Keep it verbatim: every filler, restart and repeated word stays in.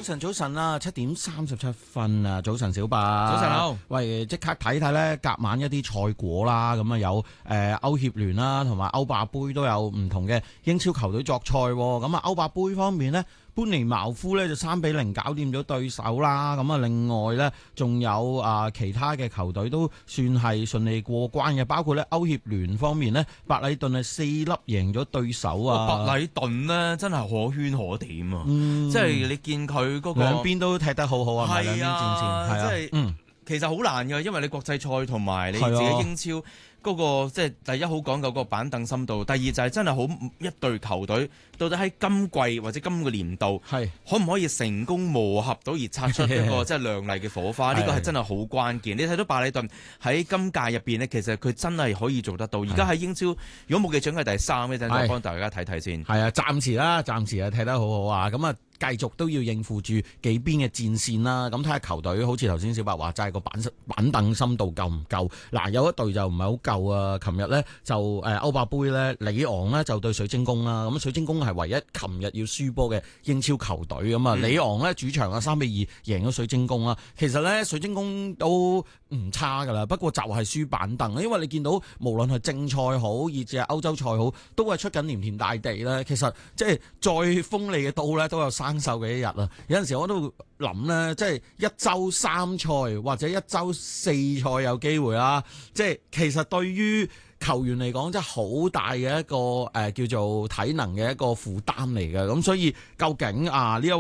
晨，早晨啊，七點三十七分啊，早晨小白， 早晨好。 喂，即刻睇睇咧，隔晚一啲賽果啦，咁啊有誒歐協聯啦，同埋歐霸杯都有唔同嘅英超球隊作賽。咁啊歐霸杯方面呢，般尼茅夫呢就三比零搞掂咗對手啦。咁啊另外呢，仲有啊其他嘅球隊都算係順利過關嘅，包括咧歐協聯方面呢，白禮頓係四粒贏咗對手啊。 白禮頓呢真係可圈可點啊！ 嗯、 即係你見佢嗰個兩邊都踢得好好啊， 係啊， 係啊， 即係、 嗯、 其實好難㗎，因為你國際賽同埋你自己英超嗰、嗰個即係第一好講究個板凳深度，第二就係真係好一隊球隊到底喺今季或者今個年度係可唔可以成功磨合到而擦出一個即係亮麗嘅火花？呢個係真係好關鍵。你睇到白禮頓喺今屆入邊呢，其實佢真係可以做得到。而家喺英超，如果冇記錯係第三呢陣，我幫大家睇睇先。 係啊，暫時啦，暫時啊踢得好好啊，咁啊。繼續都要應付住幾邊嘅戰線啦，咁睇下球隊好似頭先小白話齋個板板凳深度夠唔夠？嗱，有一隊就唔係好夠啊！琴日呢，就誒歐霸杯呢，里昂呢就對水晶宮啦，咁水晶宮係唯一琴日要輸波嘅英超球隊咁啊！里昂呢主場啊三比二贏咗水晶宮啦。其實呢，水晶宮都唔差噶啦，不過就係輸板凳，因為你見到無論係正賽好，以至係歐洲賽好，都係出緊黏田大地咧。其實即係再鋒利嘅刀咧，都有生鏽嘅一日啊！有陣時我都諗咧，即係一周三賽或者一周四賽有機會啦。即係其實對於球員嚟講，真係好大嘅一個誒、呃、叫做體能嘅一個負擔嚟嘅。咁所以究竟啊呢一